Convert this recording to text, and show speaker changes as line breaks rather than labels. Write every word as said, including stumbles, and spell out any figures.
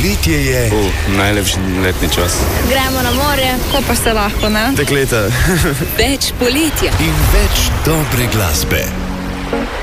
Poletje je
uh, najlepši letni čas.
Gremo na morje, ko pa se lahko, ne?
Dekleta.
Več poletja
in več dobre glasbe.